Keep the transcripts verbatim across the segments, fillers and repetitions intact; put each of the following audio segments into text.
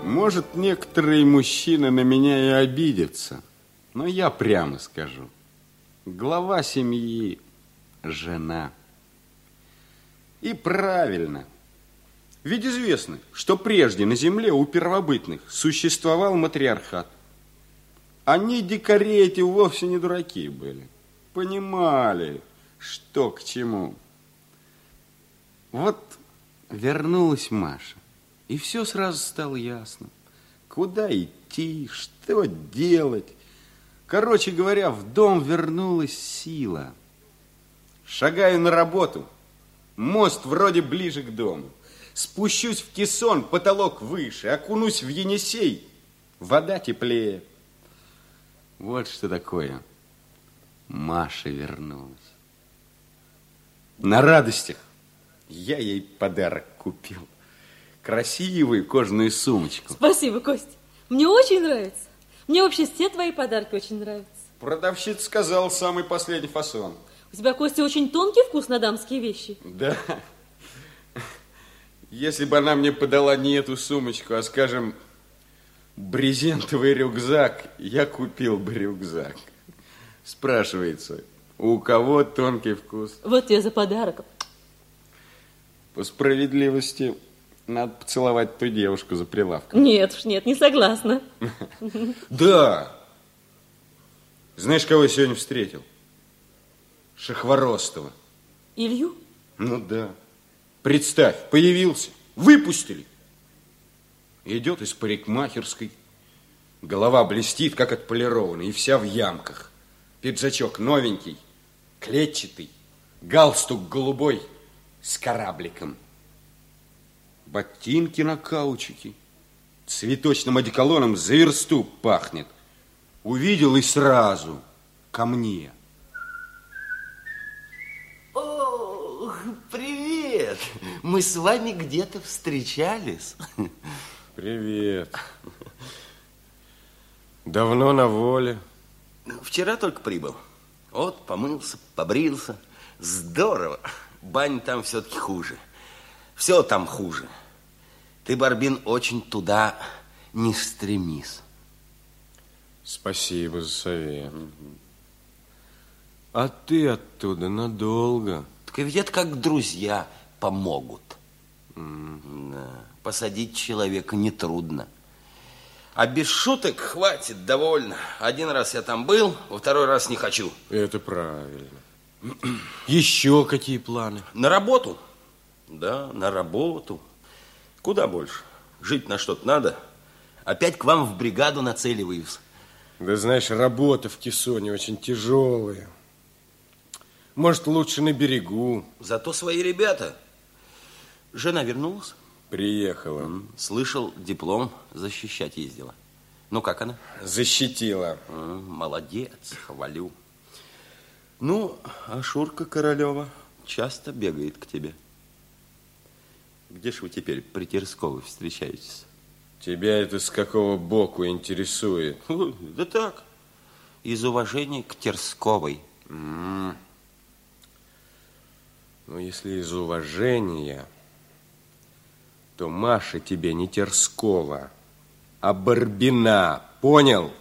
Может, некоторые мужчины на меня и обидятся, но я прямо скажу. Глава семьи – жена. И правильно. Ведь известно, что прежде на земле у первобытных существовал матриархат. Они, дикари эти, вовсе не дураки были. Понимали, что к чему. Вот вернулась Маша, и все сразу стало ясно. Куда идти, что делать. Короче говоря, в дом вернулась сила. Шагаю на работу. Мост вроде ближе к дому. Спущусь в кессон, потолок выше. Окунусь в Енисей. Вода теплее. Вот что такое. Маша вернулась. На радостях я ей подарок купил. Красивую кожаную сумочку. Спасибо, Костя. Мне очень нравится. Мне вообще все твои подарки очень нравятся. Продавщица сказала, самый последний фасон. У тебя, Костя, очень тонкий вкус на дамские вещи. Да. Если бы она мне подала не эту сумочку, а, скажем, брезентовый рюкзак, я купил бы рюкзак. Спрашивается, у кого тонкий вкус? Вот тебе за подарок. По справедливости, надо поцеловать ту девушку за прилавком. Нет уж, нет, не согласна. Да. Знаешь, кого я сегодня встретил? Шахворостова. Илью? Ну да. Представь, появился, выпустили. Идет из парикмахерской. Голова блестит, как отполированная, и вся в ямках. Пиджачок новенький, клетчатый, галстук голубой с корабликом. Ботинки на каучуке. Цветочным одеколоном за версту пахнет. Увидел и сразу ко мне. О, привет! Мы с вами где-то встречались. Привет. Давно на воле? Вчера только прибыл. Вот, помылся, побрился. Здорово. Бань там все-таки хуже. Все там хуже. Ты, Барбин, очень туда не стремись. Спасибо за совет. А ты оттуда надолго? Так ведь это как друзья помогут. Mm. Да. Посадить человека нетрудно. А без шуток хватит, довольно. Один раз я там был, во второй раз не хочу. Это правильно. Еще какие планы? На работу. Да, на работу. Куда больше? Жить на что-то надо. Опять к вам в бригаду нацеливаюсь. Да знаешь, работа в кессоне очень тяжелая. Может, лучше на берегу. Зато свои ребята. Жена вернулась? Приехала. Слышал, диплом защищать ездила. Ну, как она? Защитила. Молодец, хвалю. Ну, а Шурка Королева часто бегает к тебе. Где ж вы теперь при Терсковой встречаетесь? Тебя это с какого боку интересует? Да так, из уважения к Терсковой. Mm. Ну, если из уважения, то Маша тебе не Терскова, а Барбина, понял?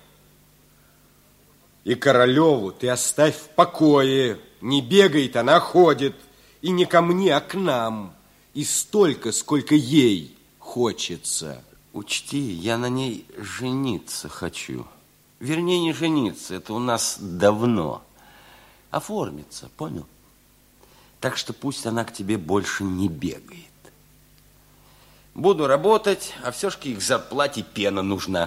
И Королеву ты оставь в покое. Не бегает, она ходит. И не ко мне, а к нам. И столько, сколько ей хочется. Учти, я на ней жениться хочу. Вернее, не жениться, это у нас давно. Оформиться, понял? Так что пусть она к тебе больше не бегает. Буду работать, а все-таки их зарплате пена нужна.